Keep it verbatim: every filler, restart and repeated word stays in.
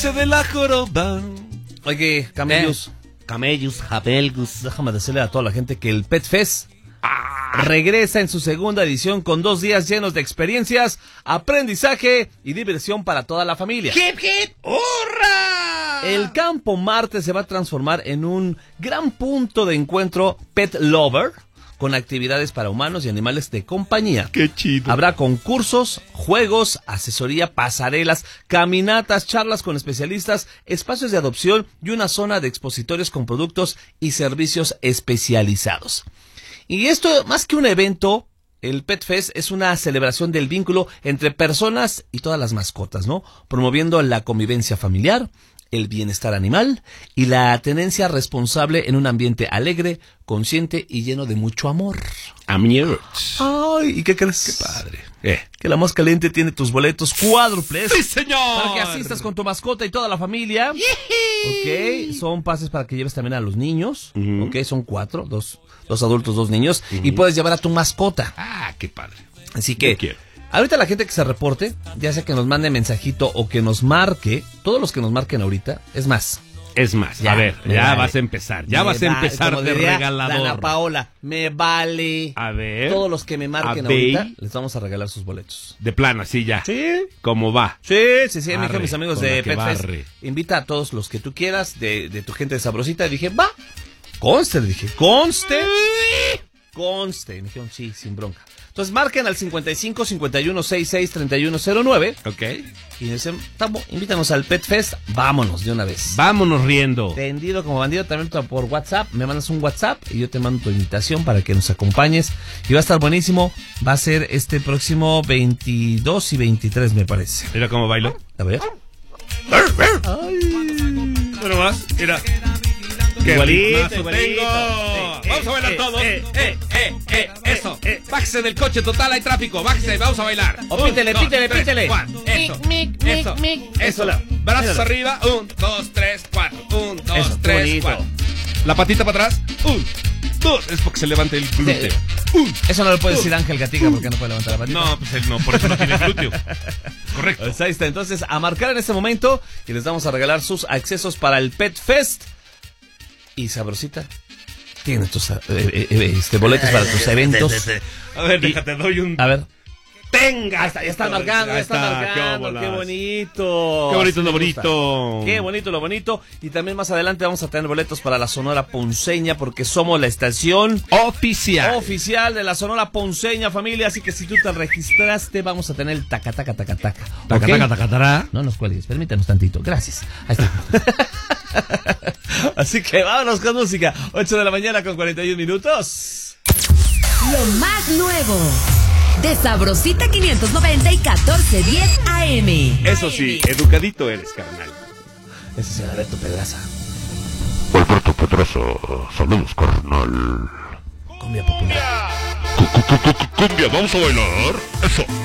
Se de la joroba. Oye, camellos. Eh. Camellos, jamelgus. Déjame decirle a toda la gente que el Pet Fest ah. regresa en su segunda edición con dos días llenos de experiencias, aprendizaje y diversión para toda la familia. ¡Hip, hip! ¡Hurra! El Campo Marte se va a transformar en un gran punto de encuentro pet lover, con actividades para humanos y animales de compañía. ¡Qué chido! Habrá concursos, juegos, asesoría, pasarelas, caminatas, charlas con especialistas, espacios de adopción y una zona de expositorios con productos y servicios especializados. Y esto, más que un evento, el Pet Fest es una celebración del vínculo entre personas y todas las mascotas, ¿no? Promoviendo la convivencia familiar, el bienestar animal y la tenencia responsable en un ambiente alegre, consciente y lleno de mucho amor. Amor. Ay, ¿y qué crees? Qué padre. Eh. Que la Más Caliente tiene tus boletos cuádruples. ¡Sí, señor! Para que asistas con tu mascota y toda la familia. Ok, son pases para que lleves también a los niños. Uh-huh. Ok, son cuatro, dos, dos adultos, dos niños. Uh-huh. Y puedes llevar a tu mascota. Ah, qué padre. Así que... ahorita la gente que se reporte, ya sea que nos mande mensajito o que nos marque, todos los que nos marquen ahorita, es más. Es más, ya, a ver, ya vale. vas a empezar, ya me vas a empezar va, de regalador. Ana Paola, me vale. A ver. Todos los que me marquen ahorita, les vamos a regalar sus boletos. De plano, así ya. Sí. ¿Cómo va? Sí, sí, sí, Arre, mis amigos de Pet Fest. Invita a todos los que tú quieras, de, de tu gente de Sabrosita. Y dije, va, conste, le dije, conste. Conste. Y me dijeron, sí, sin bronca. Entonces marquen al cincuenta y cinco, cincuenta y uno, sesenta y seis, treinta y uno cero nueve. Ok. Y dicen, Tamo, invítanos al Pet Fest, vámonos de una vez. Vámonos riendo. Tendido como bandido, también por WhatsApp. Me mandas un WhatsApp y yo te mando tu invitación para que nos acompañes. Y va a estar buenísimo. Va a ser este próximo veintidós y veintitrés, me parece. Mira cómo bailo. A ver. Ay. Bueno, más, mira. ¡Qué igualito, igualito! Eh, ¡vamos a bailar eh, todos! Eh, eh, eh, eh, ¡eso! Eh, ¡bájese del coche, total, hay tráfico! ¡Bájese, vamos a bailar! ¡Oh, pítele, dos, pítele, tres, pítele! Cuatro, eso, mic, mic, eso, mic, eso, eso. Brazos Míralo. Arriba, un, dos, tres, cuatro, un, dos, eso, tres, bonito. Cuatro. La patita para atrás, un, dos, es porque se levante el glúteo. Sí. Un, eso no lo puede un, decir Ángel Gatica porque no puede levantar la patita. No, pues él no, por eso no tiene glúteo. Correcto. Pues ahí está, entonces, a marcar en este momento y les vamos a regalar sus accesos para el Pet Fest. Y Sabrosita tiene tus eh, eh, este, boletos para tus eventos. A ver, déjate, doy un... A ver. ¡Tenga! Ahí está, ya está marcando, ya está, está marcando. ¡Qué bonito! ¡Qué bonito lo bonito! ¡Qué bonito lo bonito! Y también más adelante vamos a tener boletos para la Sonora Ponceña porque somos la estación oficial oficial de la Sonora Ponceña, familia. Así que si tú te registraste, vamos a tener el taca, taca, taca, taca. Taca, taca, taca, taca. No nos cuelgues, permítanos tantito. Gracias. Ahí está. Así que vámonos con música. ocho de la mañana con cuarenta y un minutos. Lo más nuevo de Sabrosita quinientos noventa y catorce diez A M. Eso sí, educadito eres, carnal. Ese es el Alberto Pedraza. Alberto Pedraza, saludos, carnal. Cumbia popular. Cumbia, vamos a bailar. Eso.